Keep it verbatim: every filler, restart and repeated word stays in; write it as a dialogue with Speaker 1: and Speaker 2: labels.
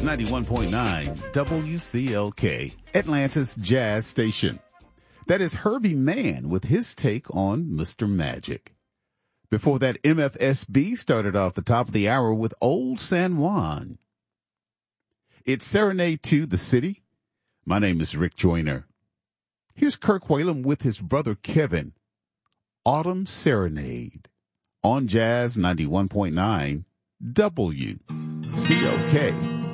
Speaker 1: ninety-one point nine W C L K, Atlanta's Jazz Station. That is Herbie Mann with his take on Mister Magic. Before that, M F S B started off the top of the hour with Old San Juan. It's Serenade to the City. My name is Rick Joyner. Here's Kirk Whalum with his brother Kevin. Autumn Serenade on Jazz ninety-one point nine W C L K.